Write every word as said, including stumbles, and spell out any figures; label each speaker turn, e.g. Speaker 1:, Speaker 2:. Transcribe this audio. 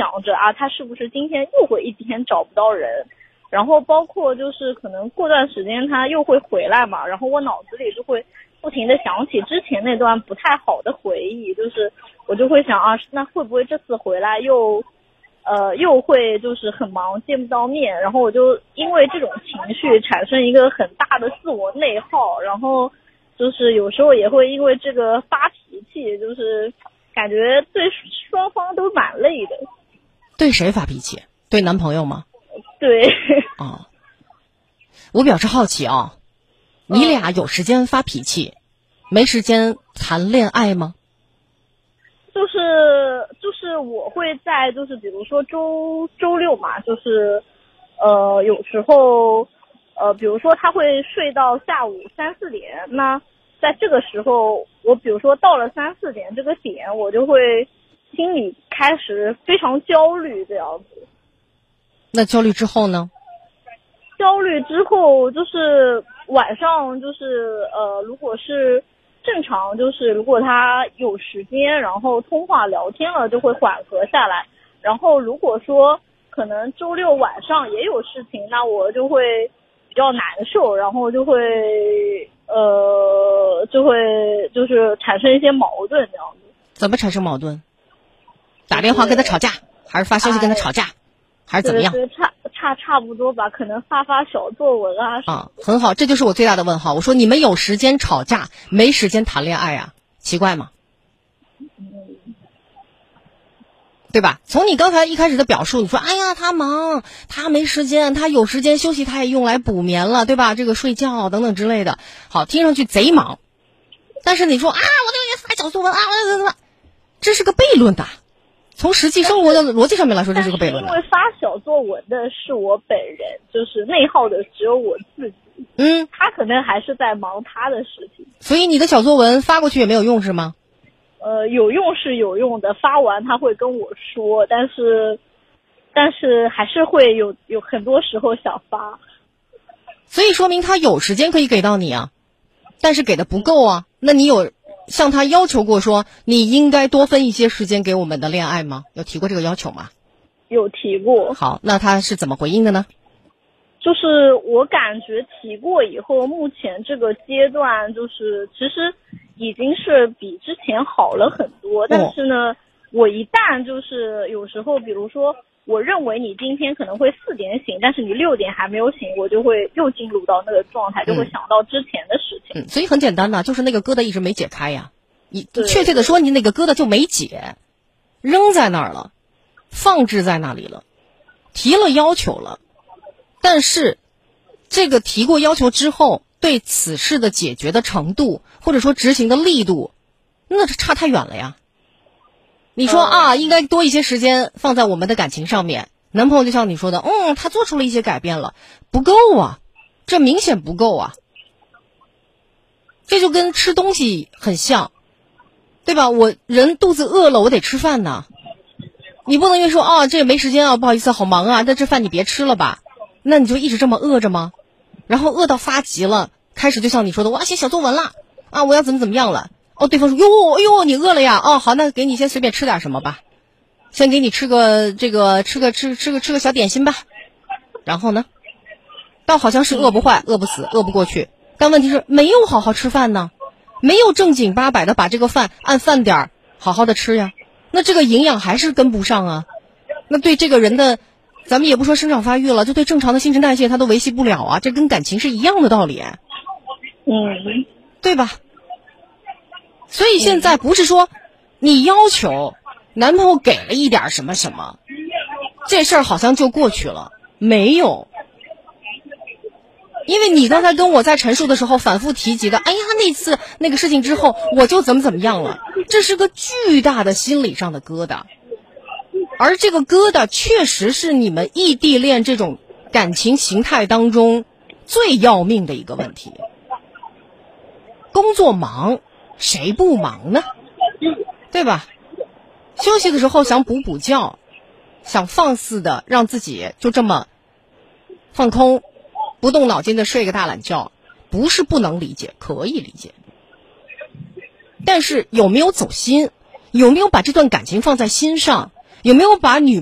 Speaker 1: 想着啊，他是不是今天又会一天找不到人，然后包括就是可能过段时间他又会回来嘛，然后我脑子里就会不停的想起之前那段不太好的回忆，就是我就会想啊，那会不会这次回来又呃又会就是很忙见不到面，然后我就因为这种情绪产生一个很大的自我内耗，然后就是有时候也会因为这个发脾气，就是感觉对双方都蛮累的。
Speaker 2: 对谁发脾气？对男朋友吗？
Speaker 1: 对。
Speaker 2: 哦，我表示好奇啊，你俩有时间发脾气，没时间谈恋爱吗？
Speaker 1: 就是就是我会在就是比如说周周六嘛，就是呃有时候呃比如说他会睡到下午三四点，那在这个时候我比如说到了三四点这个点，我就会心里开始非常焦虑这样子。
Speaker 2: 那焦虑之后呢？
Speaker 1: 焦虑之后就是晚上就是呃如果是正常，就是如果他有时间然后通话聊天了就会缓和下来，然后如果说可能周六晚上也有事情，那我就会比较难受，然后就会呃就会就是产生一些矛盾这样子。
Speaker 2: 怎么产生矛盾？打电话跟他吵架，还是发消息跟他吵架，还是怎么样？
Speaker 1: 对对，差差差不多吧，可能发发小作文啊。
Speaker 2: 啊，很好，这就是我最大的问号。我说你们有时间吵架，没时间谈恋爱啊，奇怪吗？对吧？从你刚才一开始的表述，你说哎呀他忙，他没时间，他有时间休息，他也用来补眠了，对吧？这个睡觉等等之类的，好，听上去贼忙。但是你说啊，我这个发小作文啊，这是个悖论的。从实际生活的逻辑上面来说，这是个悖论的。
Speaker 1: 因为发小作文的是我本人，就是内耗的只有我自己。
Speaker 2: 嗯，
Speaker 1: 他可能还是在忙他的事情。
Speaker 2: 所以你的小作文发过去也没有用是吗？
Speaker 1: 呃，有用是有用的，发完他会跟我说，但是，但是还是会有有很多时候想发。
Speaker 2: 所以说明他有时间可以给到你啊，但是给的不够啊。那你有向他要求过说你应该多分一些时间给我们的恋爱吗？有提过这个要求吗？
Speaker 1: 有提过。
Speaker 2: 好，那他是怎么回应的呢？
Speaker 1: 就是我感觉提过以后，目前这个阶段就是其实已经是比之前好了很多，但是呢，我一旦就是有时候比如说我认为你今天可能会四点醒，但是你六点还没有醒，我就会又进入到那个状态，就会想到之前的事情。
Speaker 2: 嗯，所以很简单呐，就是那个疙瘩一直没解开呀。你确切的说，你那个疙瘩就没解，扔在那儿了，放置在那里了，提了要求了，但是这个提过要求之后，对此事的解决的程度，或者说执行的力度，那是差太远了呀。你说啊，应该多一些时间放在我们的感情上面。男朋友就像你说的，嗯，他做出了一些改变了，不够啊，这明显不够啊。这就跟吃东西很像，对吧？我人肚子饿了，我得吃饭呢。你不能因为说啊，这也没时间啊，不好意思，好忙啊，那这饭你别吃了吧。那你就一直这么饿着吗？然后饿到发急了，开始就像你说的，我要写小作文了啊，我要怎么怎么样了。哦，对方说哟，哎呦，你饿了呀？哦，好，那给你先随便吃点什么吧，先给你吃个这个吃个吃吃个吃个小点心吧。然后呢，倒好像是饿不坏，饿不死，饿不过去。但问题是没有好好吃饭呢，没有正经八百的把这个饭按饭点好好的吃呀，那这个营养还是跟不上啊。那对这个人的，咱们也不说生长发育了，就对正常的新陈代谢他都维系不了啊，这跟感情是一样的道理。
Speaker 1: 嗯，
Speaker 2: 对吧？所以现在不是说你要求男朋友给了一点什么什么，这事儿好像就过去了，没有。因为你刚才跟我在陈述的时候反复提及的，哎呀，那次那个事情之后我就怎么怎么样了，这是个巨大的心理上的疙瘩。而这个疙瘩确实是你们异地恋这种感情形态当中最要命的一个问题。工作忙，谁不忙呢？对吧？休息的时候想补补觉，想放肆的让自己就这么放空，不动脑筋的睡个大懒觉，不是不能理解，可以理解。但是有没有走心？有没有把这段感情放在心上？有没有把女